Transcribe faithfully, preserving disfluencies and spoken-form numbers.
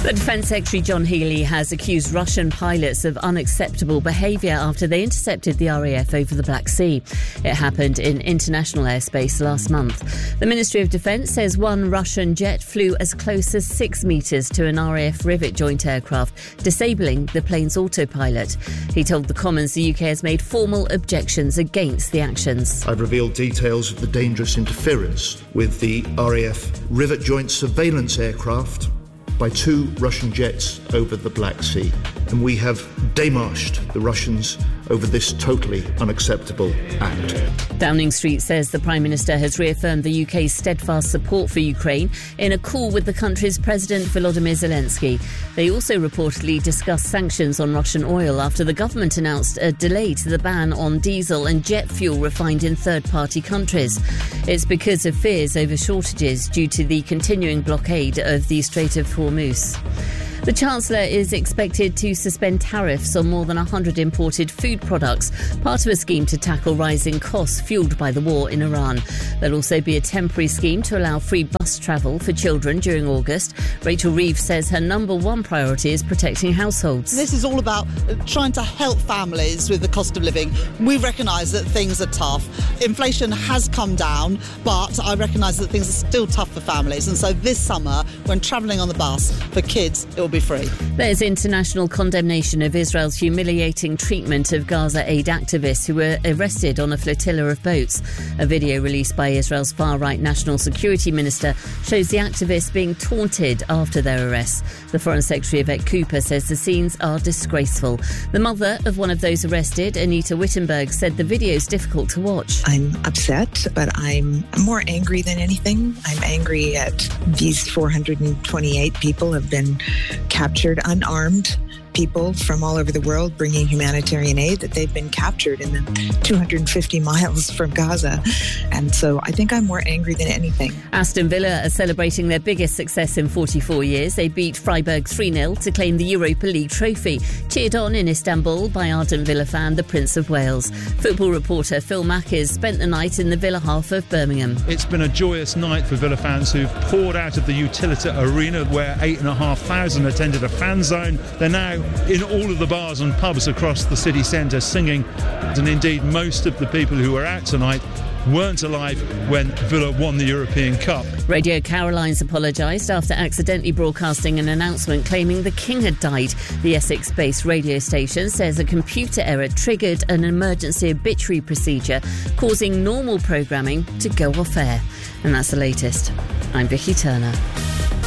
The Defence Secretary John Healey has accused Russian pilots of unacceptable behaviour after they intercepted the R A F over the Black Sea. It happened in international airspace last month. The Ministry of Defence says one Russian jet flew as close as six metres to an R A F Rivet joint aircraft, disabling the plane's autopilot. He told the Commons the U K has made formal objections against the actions. I've revealed details of the dangerous interference with the R A F Rivet joint surveillance aircraft by two Russian jets over the Black Sea. And we have démarched the Russians over this totally unacceptable act. Downing Street says the Prime Minister has reaffirmed the U K's steadfast support for Ukraine in a call with the country's President Volodymyr Zelensky. They also reportedly discussed sanctions on Russian oil after the government announced a delay to the ban on diesel and jet fuel refined in third-party countries. It's because of fears over shortages due to the continuing blockade of the Strait of Hormuz. The Chancellor is expected to suspend tariffs on more than one hundred imported food products, part of a scheme to tackle rising costs fuelled by the war in Iran. There'll also be a temporary scheme to allow free bus travel for children during August. Rachel Reeves says her number one priority is protecting households. This is all about trying to help families with the cost of living. We recognise that things are tough. Inflation has come down, but I recognise that things are still tough for families. And so this summer, when travelling on the bus for kids, it will be free. There's international condemnation of Israel's humiliating treatment of Gaza aid activists who were arrested on a flotilla of boats. A video released by Israel's far-right National Security Minister shows the activists being taunted after their arrests. The Foreign Secretary Yvette Cooper says the scenes are disgraceful. The mother of one of those arrested, Anita Wittenberg, said the video is difficult to watch. I'm upset, but I'm more angry than anything. I'm angry at these four hundred twenty-eight people have been captured unarmed, people from all over the world bringing humanitarian aid, that they've been captured in the two hundred fifty miles from Gaza. And so I think I'm more angry than anything. Aston Villa are celebrating their biggest success in forty-four years. They beat Freiburg three nil to claim the Europa League trophy. Cheered on in Istanbul by ardent Villa fan, the Prince of Wales. Football reporter Phil Mackers spent the night in the Villa half of Birmingham. It's been a joyous night for Villa fans who've poured out of the Utilita Arena, where eight and a half thousand attended a fan zone. They're now in all of the bars and pubs across the city centre singing, and indeed most of the people who were out tonight weren't alive when Villa won the European Cup. Radio Caroline's apologised after accidentally broadcasting an announcement claiming the King had died. The Essex-based radio station says a computer error triggered an emergency obituary procedure, causing normal programming to go off air. And that's the latest. I'm Vicky Turner.